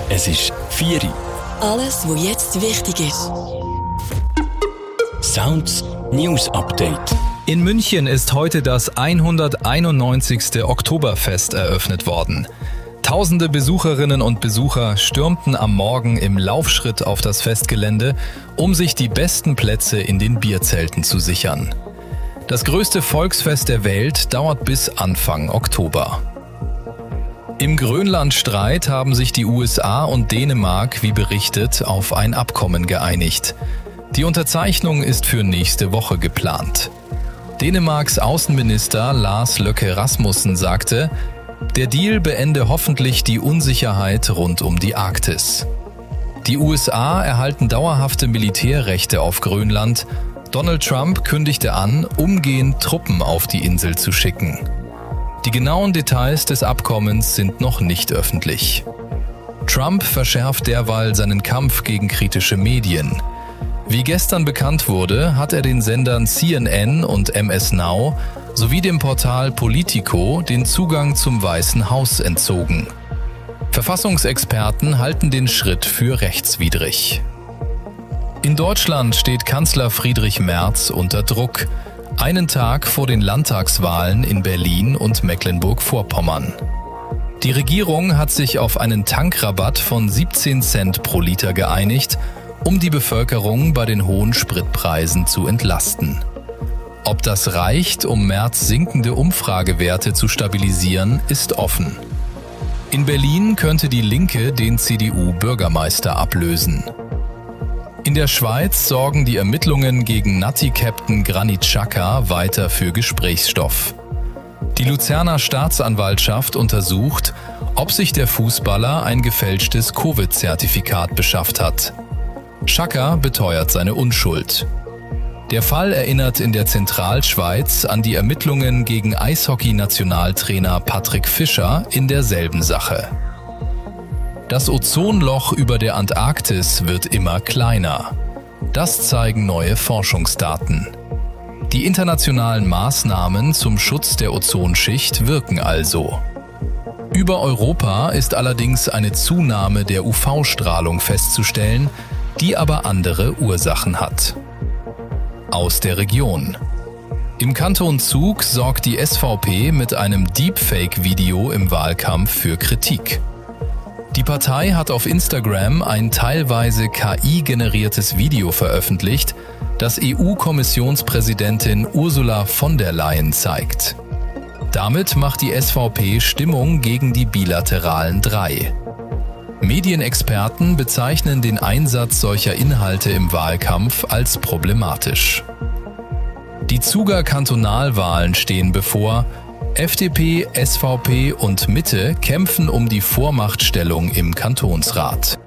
Es ist 4 Uhr. Alles, was jetzt wichtig ist. Sounds News Update. In München ist heute das 191. Oktoberfest eröffnet worden. Tausende Besucherinnen und Besucher stürmten am Morgen im Laufschritt auf das Festgelände, um sich die besten Plätze in den Bierzelten zu sichern. Das größte Volksfest der Welt dauert bis Anfang Oktober. Im Grönlandstreit haben sich die USA und Dänemark, wie berichtet, auf ein Abkommen geeinigt. Die Unterzeichnung ist für nächste Woche geplant. Dänemarks Außenminister Lars Løkke Rasmussen sagte, der Deal beende hoffentlich die Unsicherheit rund um die Arktis. Die USA erhalten dauerhafte Militärrechte auf Grönland. Donald Trump kündigte an, umgehend Truppen auf die Insel zu schicken. Die genauen Details des Abkommens sind noch nicht öffentlich. Trump verschärft derweil seinen Kampf gegen kritische Medien. Wie gestern bekannt wurde, hat er den Sendern CNN und MS Now sowie dem Portal Politico den Zugang zum Weißen Haus entzogen. Verfassungsexperten halten den Schritt für rechtswidrig. In Deutschland steht Kanzler Friedrich Merz unter Druck, einen Tag vor den Landtagswahlen in Berlin und Mecklenburg-Vorpommern. Die Regierung hat sich auf einen Tankrabatt von 17 Cent pro Liter geeinigt, um die Bevölkerung bei den hohen Spritpreisen zu entlasten. Ob das reicht, um Merz sinkende Umfragewerte zu stabilisieren, ist offen. In Berlin könnte die Linke den CDU-Bürgermeister ablösen. In der Schweiz sorgen die Ermittlungen gegen Nati-Captain Granit Xhaka weiter für Gesprächsstoff. Die Luzerner Staatsanwaltschaft untersucht, ob sich der Fußballer ein gefälschtes Covid-Zertifikat beschafft hat. Xhaka beteuert seine Unschuld. Der Fall erinnert in der Zentralschweiz an die Ermittlungen gegen Eishockey-Nationaltrainer Patrick Fischer in derselben Sache. Das Ozonloch über der Antarktis wird immer kleiner. Das zeigen neue Forschungsdaten. Die internationalen Maßnahmen zum Schutz der Ozonschicht wirken also. Über Europa ist allerdings eine Zunahme der UV-Strahlung festzustellen, die aber andere Ursachen hat. Aus der Region. Im Kanton Zug sorgt die SVP mit einem Deepfake-Video im Wahlkampf für Kritik. Die Partei hat auf Instagram ein teilweise KI-generiertes Video veröffentlicht, das EU-Kommissionspräsidentin Ursula von der Leyen zeigt. Damit macht die SVP Stimmung gegen die bilateralen Drei. Medienexperten bezeichnen den Einsatz solcher Inhalte im Wahlkampf als problematisch. Die Zuger Kantonalwahlen stehen bevor. FDP, SVP und Mitte kämpfen um die Vormachtstellung im Kantonsrat.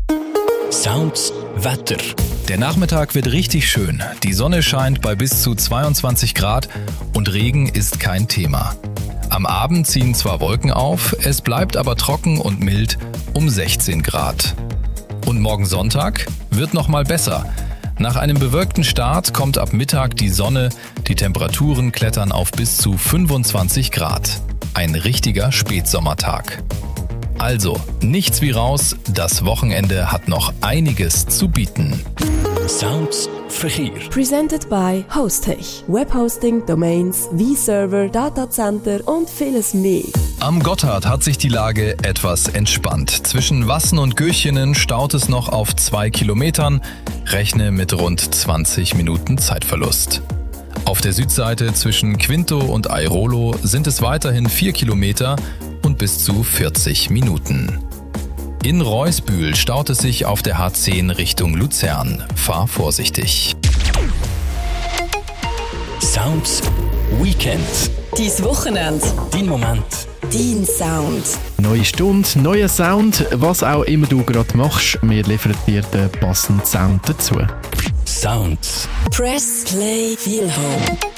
Sounds Wetter. Der Nachmittag wird richtig schön. Die Sonne scheint bei bis zu 22 Grad und Regen ist kein Thema. Am Abend ziehen zwar Wolken auf, es bleibt aber trocken und mild um 16 Grad. Und morgen Sonntag wird noch mal besser. Nach einem bewölkten Start kommt ab Mittag die Sonne, die Temperaturen klettern auf bis zu 25 Grad. Ein richtiger Spätsommertag. Also, nichts wie raus, das Wochenende hat noch einiges zu bieten. Sounds Verkehr. Presented by Hostech. Webhosting, Domains, V-Server, Datacenter und vieles mehr. Am Gotthard hat sich die Lage etwas entspannt. Zwischen Wassen und Göchenen staut es noch auf 2 Kilometern. Rechne mit rund 20 Minuten Zeitverlust. Auf der Südseite zwischen Quinto und Airolo sind es weiterhin 4 Kilometer und bis zu 40 Minuten. In Reusbühl staut es sich auf der H10 Richtung Luzern. Fahr vorsichtig. Sounds Weekend. Dein Wochenende. Dein Moment. Dein Sound. Neue Stunde, neuer Sound, was auch immer du gerade machst, wir liefern dir den passenden Sound dazu. Sounds. Press Play Feel Home.